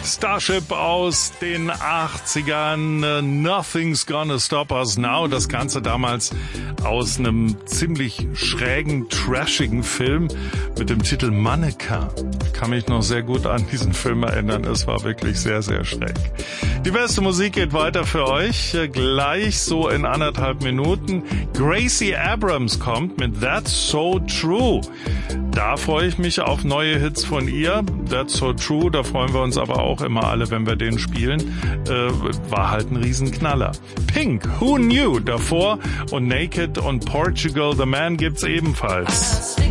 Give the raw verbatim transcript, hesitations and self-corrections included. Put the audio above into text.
Starship aus den achtzigern, Nothing's Gonna Stop Us Now. Das Ganze damals aus einem ziemlich schrägen, trashigen Film mit dem Titel Mannequin. Kann mich noch sehr gut an diesen Film erinnern. Es war wirklich sehr, sehr schräg. Die beste Musik geht weiter für euch. Gleich so in anderthalb Minuten. Gracie Abrams kommt mit That's So True. Da freue ich mich auf neue Hits von ihr. That's So True, da freuen wir uns aber auch immer alle, wenn wir den spielen. Äh, war halt ein Riesenknaller. Pink, Who Knew davor und Naked und Portugal The Man gibt's ebenfalls.